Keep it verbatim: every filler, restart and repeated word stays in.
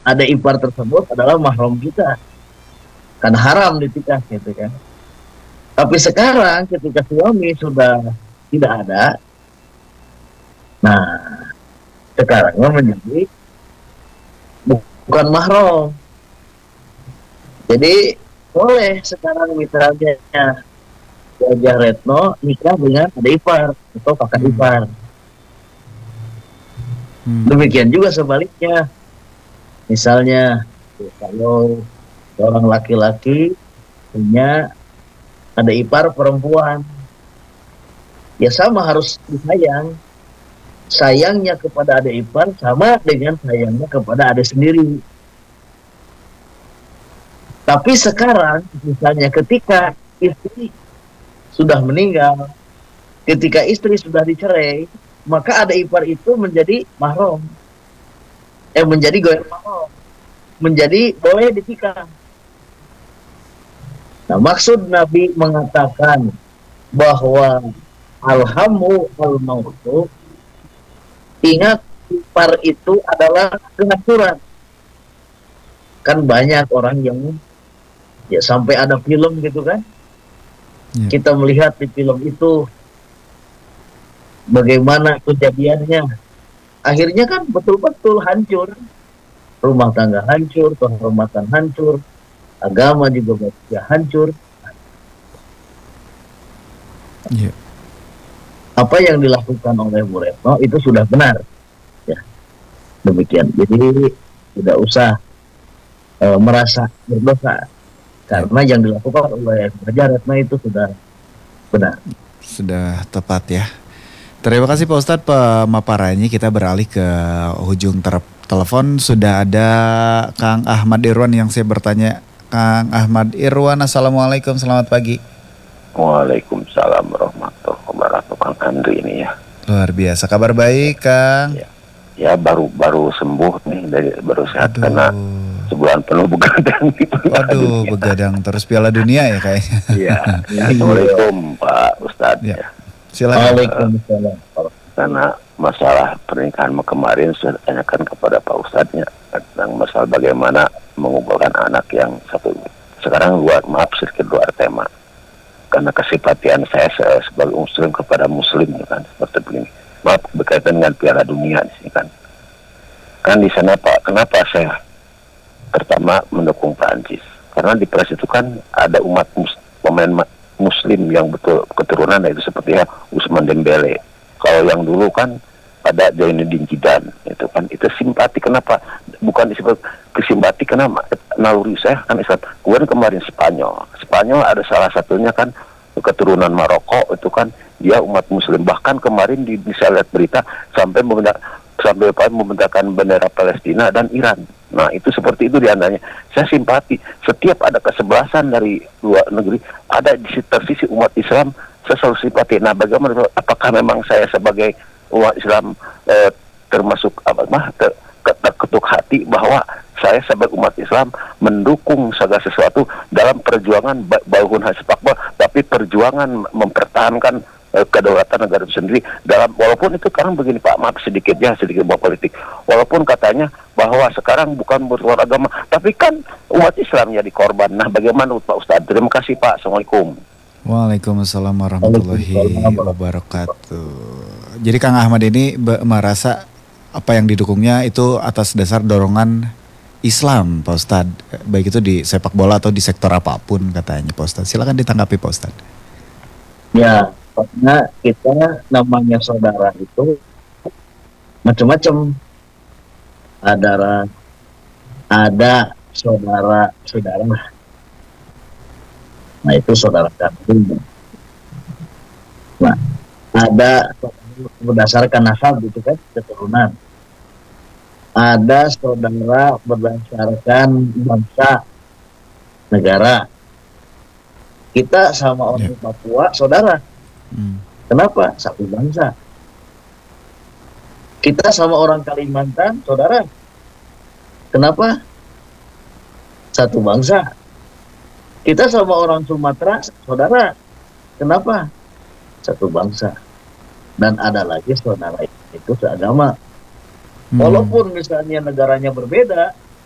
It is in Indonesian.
ada ipar tersebut adalah mahram kita, kan haram ditikah gitu kan. Tapi sekarang ketika suami sudah tidak ada, nah sekarang menjadi bukan mahram. Jadi boleh sekarang misalnya Gajah Retno nikah dengan ada ipar atau kakak Hmm. ipar. Hmm. Demikian juga sebaliknya. Misalnya kalau seorang laki-laki punya ada ipar perempuan, ya sama harus disayang. Sayangnya kepada adik ipar sama dengan sayangnya kepada adik sendiri. Tapi sekarang misalnya ketika istri sudah meninggal, ketika istri sudah dicerai, maka adik ipar itu menjadi mahram. Eh menjadi goyang mahram. Menjadi boleh ditikah. Nah, maksud Nabi mengatakan bahwa alhamu al-mautu, ingat ipar itu adalah pengaturan. Kan banyak orang yang ya sampai ada film gitu kan. Ya. Kita melihat di film itu bagaimana kejadiannya. Akhirnya kan betul-betul hancur. Rumah tangga hancur, kehormatan hancur, agama juga ya hancur. Ya. Apa yang dilakukan oleh Bu Retno itu sudah benar. Ya. Demikian. Jadi tidak usah e, merasa berdosa. Karena yang dilakukan oleh Gajah Retno itu sudah benar. Sudah tepat ya. Terima kasih Pak Ustadz pemaparannya. Kita beralih ke ujung ter- telepon. Sudah ada Kang Ahmad Irwan yang saya bertanya. Kang Ahmad Irwan, Assalamualaikum, selamat pagi. Waalaikumsalam warahmatullahi wabarakatuh. Kang Andri ini ya. Luar biasa, kabar baik Kang. Ya, ya baru baru sembuh nih dari baru sehat. Aduh. Karena sebulan penuh begadang di Piala Waduh, Dunia. begadang terus Piala Dunia ya kayaknya. Iya. Assalamualaikum Pak Ustadz. Ya. Ya. Silakan. Waalaikumsalam. Karena masalah pernikahan kemarin saya tanyakan kepada Pak Ustadznya tentang masalah bagaimana mengumpulkan anak yang satu sekarang luar maaf sedikit luar tema. Karena kesempatan saya sebagai muslim kepada muslim kan seperti begini. Maaf berkaitan dengan Piala Dunia di sini kan. Kan di sana Pak, kenapa saya pertama mendukung Prancis? Karena di Prancis itu kan ada umat mus, pemain muslim yang betul keturunan itu seperti ya Usman Dembele. Kalau yang dulu kan ada Zainuddin Zidane itu kan itu simpati. Kenapa? Bukan disebut kesimpati karena naluri saya kan Islam. Kemudian kemarin Spanyol. Spanyol ada salah satunya kan keturunan Maroko itu kan dia umat muslim. Bahkan kemarin di, bisa lihat berita sampai membentak, sampai membentangkan bendera Palestina dan Iran. Nah itu seperti itu diantaranya. Saya simpati. Setiap ada kesebelasan dari dua negeri, ada di sisi umat Islam, saya selalu simpati. Nah bagaimana? Apakah memang saya sebagai umat Islam eh, termasuk apa mah ter, terketuk hati bahwa saya sebagai umat Islam mendukung segala sesuatu dalam perjuangan walaupun hasil sepak bola, tapi perjuangan mempertahankan eh, kedaulatan negara itu sendiri dalam walaupun itu sekarang begini Pak, maaf sedikitnya sedikit buat politik. Walaupun katanya bahwa sekarang bukan berluar agama, tapi kan umat Islam jadi korban. Nah, bagaimana Pak Ustadz? Terima kasih Pak. Assalamualaikum. Waalaikumsalam warahmatullahi wabarakatuh. Jadi Kang Ahmad ini be- merasa apa yang didukungnya itu atas dasar dorongan Islam, Pak Ustadz. Baik itu di sepak bola atau di sektor apapun katanya Pak Ustadz. Silakan ditanggapi Pak Ustadz. Ya, karena kita namanya saudara itu macam-macam. Ada ada saudara-saudara. Nah itu saudara kandung. Nah ada berdasarkan nasab gitu kan, keturunan. Ada saudara berdasarkan bangsa, negara. Kita sama orang Ya. Papua saudara. Hmm. Kenapa? Satu bangsa. Kita sama orang Kalimantan saudara. Kenapa? Satu bangsa. Kita sama orang Sumatera saudara. Kenapa? Satu bangsa. Dan ada lagi saudara itu seagama. Hmm. Walaupun misalnya negaranya berbeda,